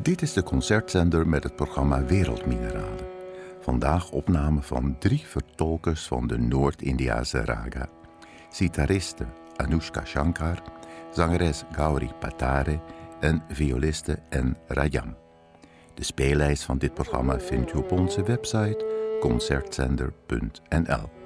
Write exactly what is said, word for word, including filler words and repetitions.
Dit is de concertzender met het programma Wereldmineralen. Vandaag opname van drie vertolkers van de Noord-Indiase raga. Sitariste Anushka Shankar, zangeres Gauri Patare en violiste N. Rajam. De speellijst van dit programma vindt u op onze website concertzender punt n l.